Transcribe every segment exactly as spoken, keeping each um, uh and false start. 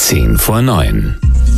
Zehn vor neun.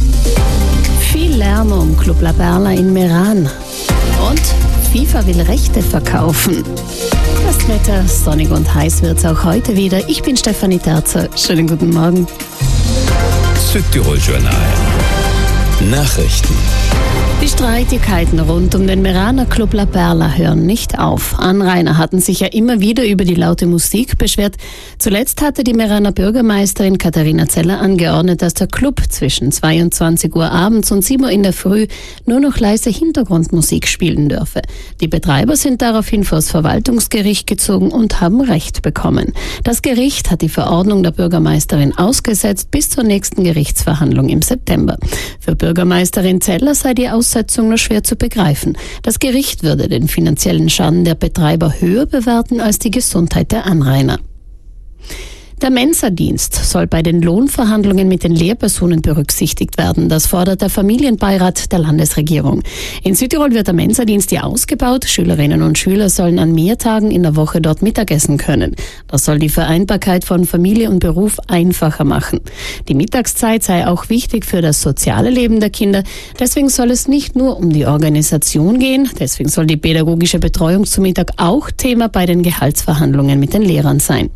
Viel Lärm um Club La Perla in Meran. Und FIFA will Rechte verkaufen. Das Wetter, sonnig und heiß wird es auch heute wieder. Ich bin Stefanie Terzer. Schönen guten Morgen. Südtirol-Journal. Nachrichten. Die Streitigkeiten rund um den Meraner Club La Perla hören nicht auf. Anrainer hatten sich ja immer wieder über die laute Musik beschwert. Zuletzt hatte die Meraner Bürgermeisterin Katharina Zeller angeordnet, dass der Club zwischen zweiundzwanzig Uhr abends und sieben Uhr in der Früh nur noch leise Hintergrundmusik spielen dürfe. Die Betreiber sind daraufhin vor das Verwaltungsgericht gezogen und haben Recht bekommen. Das Gericht hat die Verordnung der Bürgermeisterin ausgesetzt bis zur nächsten Gerichtsverhandlung im September. Für Bürgermeisterin Zeller sei die Aussetzung nur schwer zu begreifen. Das Gericht würde den finanziellen Schaden der Betreiber höher bewerten als die Gesundheit der Anrainer. Der Mensa-Dienst soll bei den Lohnverhandlungen mit den Lehrpersonen berücksichtigt werden. Das fordert der Familienbeirat der Landesregierung. In Südtirol wird der Mensa-Dienst ja ausgebaut. Schülerinnen und Schüler sollen an mehr Tagen in der Woche dort Mittagessen können. Das soll die Vereinbarkeit von Familie und Beruf einfacher machen. Die Mittagszeit sei auch wichtig für das soziale Leben der Kinder. Deswegen soll es nicht nur um die Organisation gehen. Deswegen soll die pädagogische Betreuung zum Mittag auch Thema bei den Gehaltsverhandlungen mit den Lehrern sein.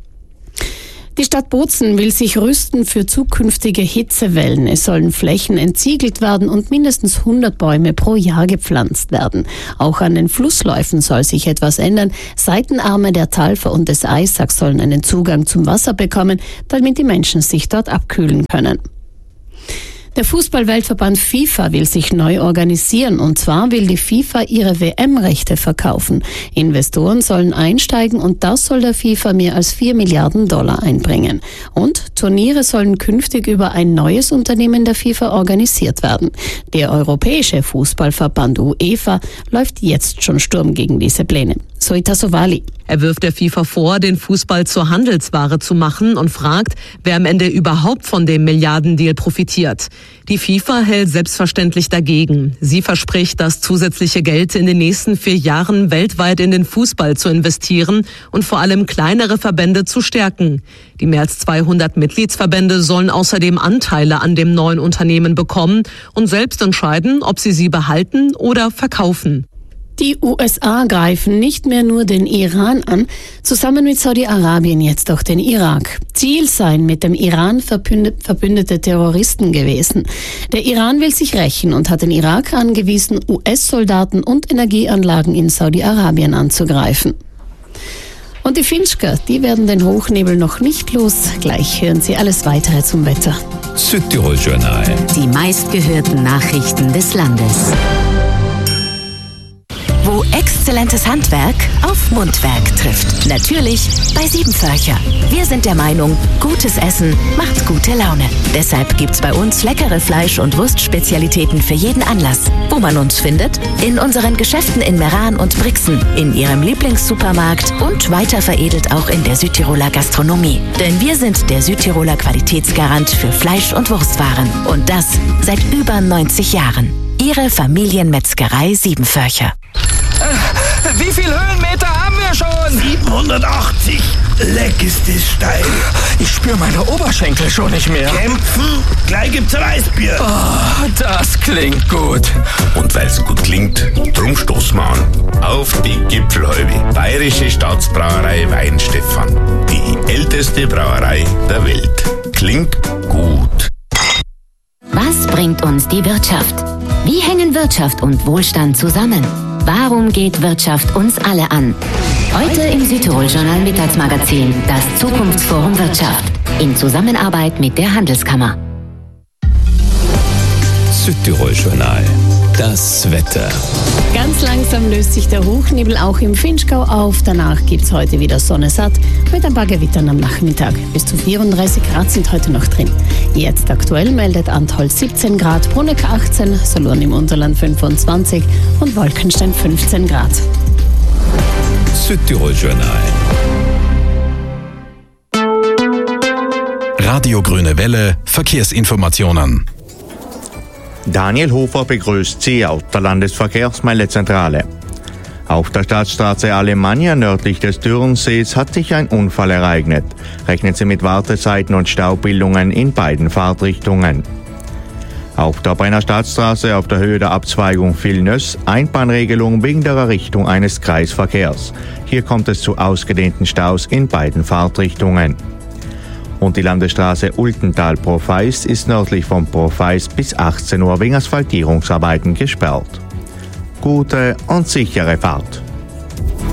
Die Stadt Bozen will sich rüsten für zukünftige Hitzewellen. Es sollen Flächen entsiegelt werden und mindestens hundert Bäume pro Jahr gepflanzt werden. Auch an den Flussläufen soll sich etwas ändern. Seitenarme der Talfer und des Eissacks sollen einen Zugang zum Wasser bekommen, damit die Menschen sich dort abkühlen können. Der Fußball-Weltverband FIFA will sich neu organisieren, und zwar will die FIFA ihre W M-Rechte verkaufen. Investoren sollen einsteigen und das soll der FIFA mehr als vier Milliarden Dollar einbringen. Und Turniere sollen künftig über ein neues Unternehmen der FIFA organisiert werden. Der Europäische Fußballverband UEFA läuft jetzt schon Sturm gegen diese Pläne. Soita Sovali. Er wirft der FIFA vor, den Fußball zur Handelsware zu machen und fragt, wer am Ende überhaupt von dem Milliardendeal profitiert. Die FIFA hält selbstverständlich dagegen. Sie verspricht, das zusätzliche Geld in den nächsten vier Jahren weltweit in den Fußball zu investieren und vor allem kleinere Verbände zu stärken. Die mehr als zweihundert Mitgliedsverbände sollen außerdem Anteile an dem neuen Unternehmen bekommen und selbst entscheiden, ob sie sie behalten oder verkaufen. Die U S A greifen nicht mehr nur den Iran an, zusammen mit Saudi-Arabien jetzt auch den Irak. Ziel seien mit dem Iran verbündete Terroristen gewesen. Der Iran will sich rächen und hat den Irak angewiesen, U S-Soldaten und Energieanlagen in Saudi-Arabien anzugreifen. Und die Finchker, die werden den Hochnebel noch nicht los. Gleich hören Sie alles Weitere zum Wetter. Südtirol-Journal. Die meistgehörten Nachrichten des Landes. Wo exzellentes Handwerk auf Mundwerk trifft. Natürlich bei Siebenförcher. Wir sind der Meinung, gutes Essen macht gute Laune. Deshalb gibt's bei uns leckere Fleisch- und Wurstspezialitäten für jeden Anlass. Wo man uns findet? In unseren Geschäften in Meran und Brixen, in Ihrem Lieblingssupermarkt und weiter veredelt auch in der Südtiroler Gastronomie. Denn wir sind der Südtiroler Qualitätsgarant für Fleisch- und Wurstwaren. Und das seit über neunzig Jahren. Ihre Familienmetzgerei Siebenförcher. Wie viel Höhenmeter haben wir schon? siebenhundertachtzig. Leck ist es steil. Ich spüre meine Oberschenkel schon nicht mehr. Kämpfen? Gleich gibt's Weißbier. Oh, das klingt gut. Und weil's gut klingt, drum stoßen wir an. Auf die Gipfelhalbe. Bayerische Staatsbrauerei Weinstefan. Die älteste Brauerei der Welt. Klingt gut. Was bringt uns die Wirtschaft? Wie hängen Wirtschaft und Wohlstand zusammen? Warum geht Wirtschaft uns alle an? Heute im Südtirol-Journal Mittagsmagazin das Zukunftsforum Wirtschaft in Zusammenarbeit mit der Handelskammer. Südtirol-Journal. Das Wetter. Ganz langsam löst sich der Hochnebel auch im Finchgau auf. Danach gibt es heute wieder Sonne satt mit ein paar Gewittern am Nachmittag. Bis zu vierunddreißig Grad sind heute noch drin. Jetzt aktuell meldet Antholz siebzehn Grad, Bruneck achtzehn, Solothurn im Unterland fünfundzwanzig und Wolkenstein fünfzehn Grad. Südtirol-Journal. Radio Grüne Welle, Verkehrsinformationen. Daniel Hofer begrüßt Sie aus der Landesverkehrsmeldezentrale. Auf der Staatsstraße Alemannia nördlich des Dürrensees hat sich ein Unfall ereignet. Rechnen Sie mit Wartezeiten und Staubildungen in beiden Fahrtrichtungen. Auf der Brenner Staatsstraße auf der Höhe der Abzweigung Villeneuve Einbahnregelung wegen der Errichtung eines Kreisverkehrs. Hier kommt es zu ausgedehnten Staus in beiden Fahrtrichtungen. Und die Landesstraße Ultental-Profeist ist nördlich von Profeist bis achtzehn Uhr wegen Asphaltierungsarbeiten gesperrt. Gute und sichere Fahrt.